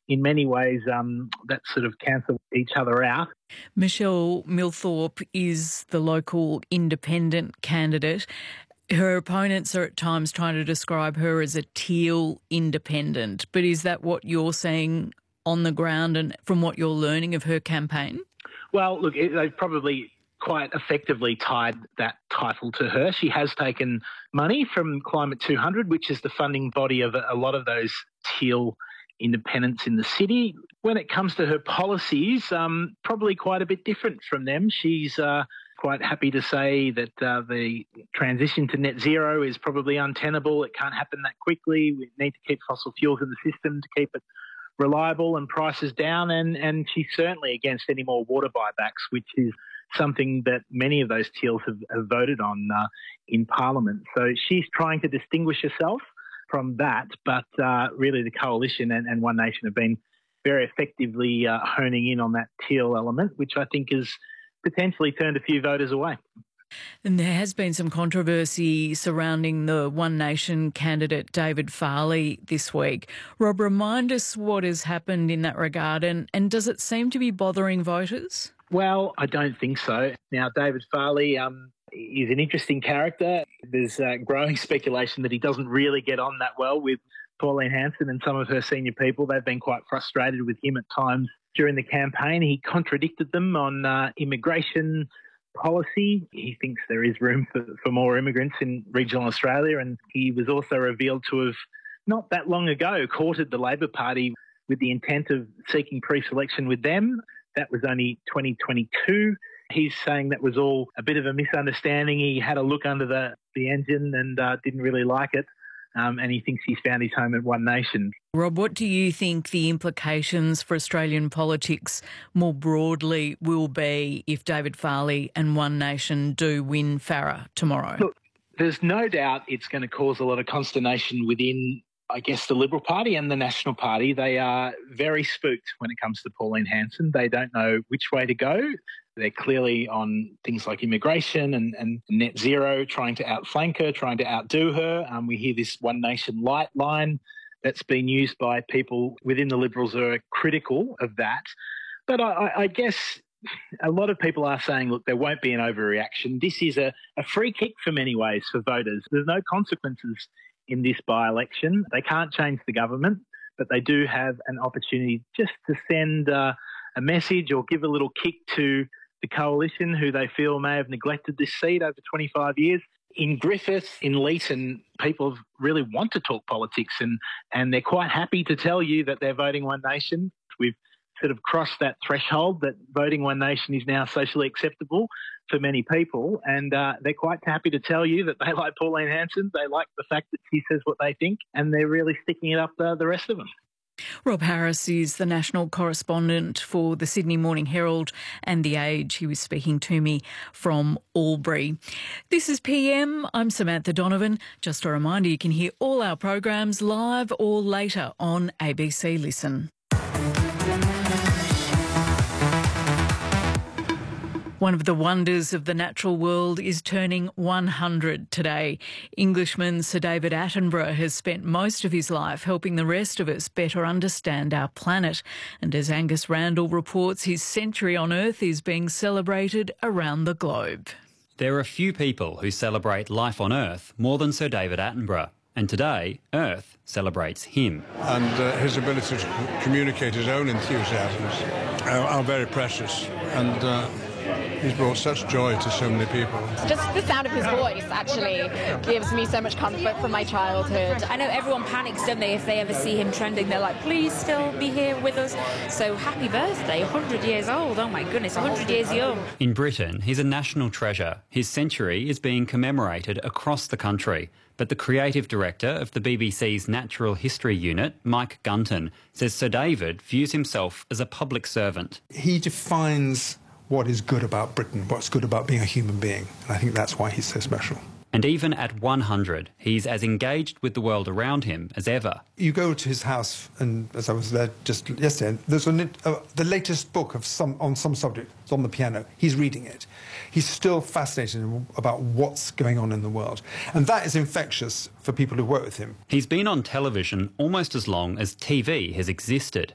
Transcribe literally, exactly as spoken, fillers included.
in many ways um, that sort of cancel each other out. Michelle Milthorpe is the local independent candidate. Her opponents are at times trying to describe her as a teal independent, but is that what you're seeing on the ground and from what you're learning of her campaign? Well, look, it, they've probably quite effectively tied that title to her. She has taken money from Climate two hundred, which is the funding body of a, a lot of those teal independents in the city. When it comes to her policies, um, probably quite a bit different from them. She's uh, quite happy to say that uh, the transition to net zero is probably untenable. It can't happen that quickly. We need to keep fossil fuels in the system to keep it reliable and prices down. And, and she's certainly against any more water buybacks, which is something that many of those teals have, have voted on uh, in Parliament. So she's trying to distinguish herself from that, but uh, really the Coalition and, and One Nation have been very effectively uh, honing in on that teal element, which I think has potentially turned a few voters away. And there has been some controversy surrounding the One Nation candidate David Farley this week. Rob, remind us what has happened in that regard, and, and does it seem to be bothering voters? Well, I don't think so. Now, David Farley um, is an interesting character. There's uh, growing speculation that he doesn't really get on that well with Pauline Hanson and some of her senior people. They've been quite frustrated with him at times during the campaign. He contradicted them on uh, immigration policy. He thinks there is room for, for more immigrants in regional Australia, and he was also revealed to have, not that long ago, courted the Labor Party with the intent of seeking pre-selection with them. That was only twenty twenty-two. He's saying that was all a bit of a misunderstanding. He had a look under the, the engine and uh, didn't really like it. Um, and he thinks he's found his home at One Nation. Rob, what do you think the implications for Australian politics more broadly will be if David Farley and One Nation do win Farrer tomorrow? Look, there's no doubt it's going to cause a lot of consternation within, I guess, the Liberal Party and the National Party. They are very spooked when it comes to Pauline Hanson. They don't know which way to go. They're clearly on things like immigration and, and net zero, trying to outflank her, trying to outdo her. Um, we hear this One Nation light line that's been used by people within the Liberals who are critical of that. But I, I guess a lot of people are saying, look, there won't be an overreaction. This is a, a free kick for many ways for voters. There's no consequences in this by-election. They can't change the government, but they do have an opportunity just to send uh, a message or give a little kick to the Coalition, who they feel may have neglected this seat over twenty-five years. In Griffith, in Leeton, people really want to talk politics, and, and they're quite happy to tell you that they're voting One Nation. We've sort of crossed that threshold that voting One Nation is now socially acceptable for many people, and uh, they're quite happy to tell you that they like Pauline Hanson, they like the fact that she says what they think, and they're really sticking it up uh, the rest of them. Rob Harris is the national correspondent for the Sydney Morning Herald and The Age. He was speaking to me from Albury. This is P M. I'm Samantha Donovan. Just a reminder, you can hear all our programs live or later on A B C Listen. One of the wonders of the natural world is turning one hundred today. Englishman Sir David Attenborough has spent most of his life helping the rest of us better understand our planet. And as Angus Randall reports, his century on Earth is being celebrated around the globe. There are few people who celebrate life on Earth more than Sir David Attenborough. And today, Earth celebrates him. And uh, his ability to communicate his own enthusiasms are, are very precious. And uh, he's brought such joy to so many people. Just the sound of his voice actually gives me so much comfort from my childhood. I know everyone panics, don't they, if they ever see him trending. They're like, please still be here with us. So happy birthday, one hundred years old. Oh my goodness, one hundred years young. In Britain, he's a national treasure. His century is being commemorated across the country. But the creative director of the B B C's Natural History Unit, Mike Gunton, says Sir David views himself as a public servant. He defines what is good about Britain, what's good about being a human being. And I think that's why he's so special. And even at one hundred, he's as engaged with the world around him as ever. You go to his house, and as I was there just yesterday, there's an, uh, the latest book of some on some subject. It's on the piano. He's reading it. He's still fascinated about what's going on in the world. And that is infectious for people who work with him. He's been on television almost as long as T V has existed.